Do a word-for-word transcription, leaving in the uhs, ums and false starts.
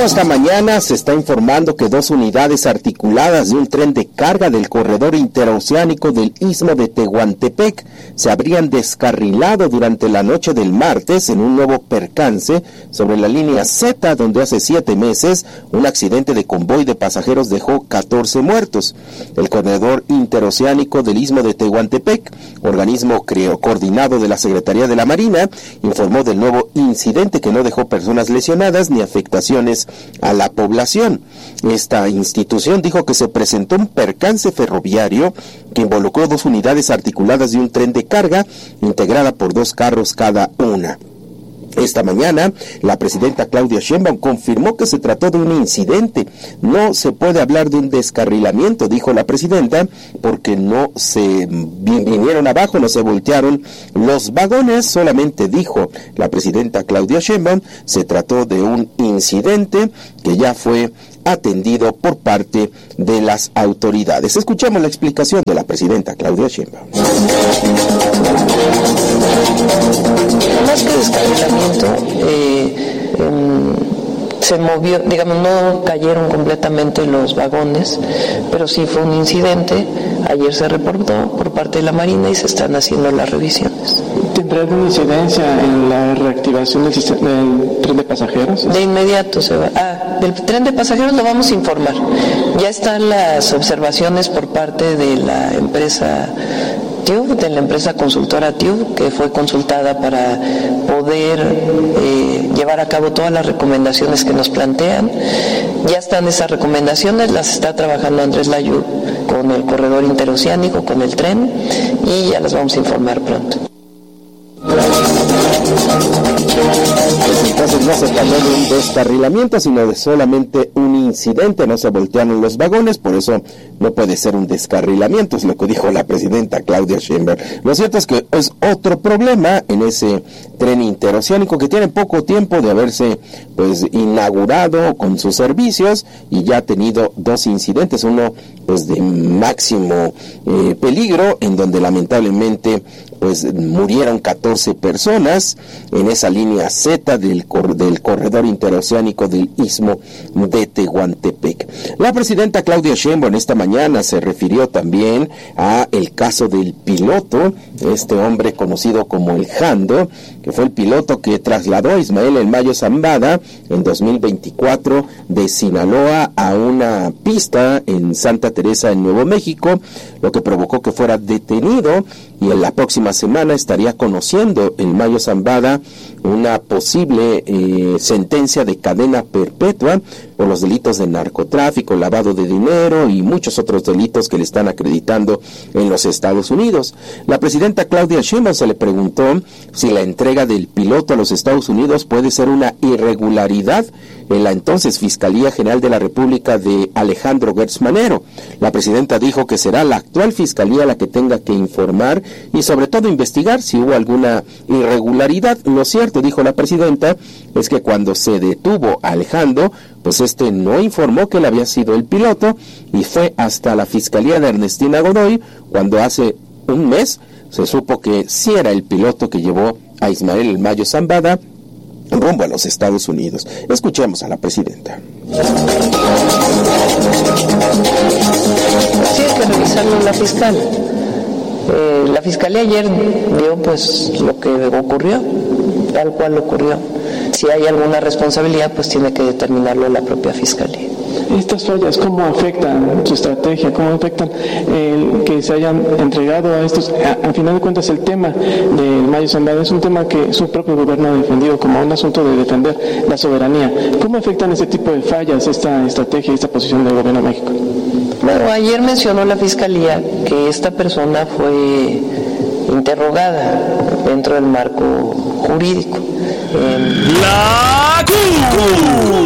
Bueno, esta mañana se está informando que dos unidades articuladas de un tren de carga del corredor interoceánico del Istmo de Tehuantepec se habrían descarrilado durante la noche del martes en un nuevo percance sobre la línea Z, donde hace siete meses un accidente de convoy de pasajeros dejó catorce muertos. El corredor interoceánico del Istmo de Tehuantepec, organismo creo, coordinado de la Secretaría de la Marina, informó del nuevo incidente que no dejó personas lesionadas ni afectaciones a la población. Esta institución dijo que se presentó un percance ferroviario que involucró dos unidades articuladas de un tren de carga integrada por dos carros cada una. Esta mañana, la presidenta Claudia Sheinbaum confirmó que se trató de un incidente. No se puede hablar de un descarrilamiento, dijo la presidenta, porque no se vinieron abajo, no se voltearon los vagones, solamente dijo la presidenta Claudia Sheinbaum, se trató de un incidente que ya fue atendido por parte de las autoridades. Escuchamos la explicación de la presidenta Claudia Sheinbaum. Más que descarrilamiento, eh, eh, se movió, digamos, no cayeron completamente los vagones, pero sí fue un incidente. Ayer se reportó por parte de la Marina y se están haciendo las revisiones. ¿Tendrá alguna incidencia en la reactivación del, sistema, del tren de pasajeros? De inmediato se va. Ah, del tren de pasajeros lo vamos a informar. Ya están las observaciones por parte de la empresa T U B, de la empresa consultora T U B, que fue consultada para poder eh, llevar a cabo todas las recomendaciones que nos plantean. Ya están esas recomendaciones, las está trabajando Andrés Layud con el corredor interoceánico, con el tren, y ya las vamos a informar pronto. Entonces no se trató de un descarrilamiento, sino de solamente un incidente, no se voltearon los vagones, por eso no puede ser un descarrilamiento, es lo que dijo la presidenta Claudia Sheinbaum. Lo cierto es que es otro problema en ese tren interoceánico que tiene poco tiempo de haberse pues inaugurado con sus servicios y ya ha tenido dos incidentes, uno pues de máximo eh, peligro, en donde lamentablemente pues murieron catorce personas en esa línea Z del, cor- del corredor interoceánico del Istmo de Tehuantepec. La presidenta Claudia Sheinbaum esta mañana se refirió también a el caso del piloto, este hombre conocido como el Jando, que fue el piloto que trasladó a Ismael El Mayo Zambada en dos mil veinticuatro de Sinaloa a una pista en Santa Teresa, en Nuevo México, lo que provocó que fuera detenido, y en la próxima semana estaría conociendo El Mayo Zambada una posible eh, sentencia de cadena perpetua por los delitos de narcotráfico, lavado de dinero y muchos otros delitos que le están acreditando en los Estados Unidos. La presidenta Claudia Sheinbaum se le preguntó si la entrega del piloto a los Estados Unidos puede ser una irregularidad en la entonces Fiscalía General de la República de Alejandro Gertz Manero. La presidenta dijo que será la actual Fiscalía la que tenga que informar y sobre todo investigar si hubo alguna irregularidad. Lo cierto, dijo la presidenta, es que cuando se detuvo a Alejandro, pues este no informó que él había sido el piloto y fue hasta la Fiscalía de Ernestina Godoy cuando hace un mes se supo que sí era el piloto que llevó a Ismael El Mayo Zambada rumbo a los Estados Unidos. Escuchemos a la presidenta. Sí, hay que revisarlo la fiscal. Eh, la fiscalía ayer dio pues lo que ocurrió, tal cual ocurrió. Si hay alguna responsabilidad, pues tiene que determinarlo la propia fiscalía. ¿Estas fallas cómo afectan su estrategia? ¿Cómo afectan el que se hayan entregado a estos? A, a final de cuentas, el tema del Mayo Zambada es un tema que su propio gobierno ha defendido como un asunto de defender la soberanía. ¿Cómo afectan ese tipo de fallas, esta estrategia, esta posición del gobierno de México? Bueno, ayer mencionó la fiscalía que esta persona fue interrogada dentro del marco jurídico. Eh, La